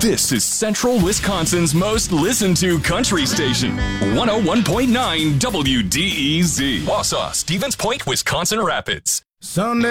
This is Central Wisconsin's most listened to country station, 101.9 WDEZ. Wausau, Stevens Point, Wisconsin Rapids. Sunday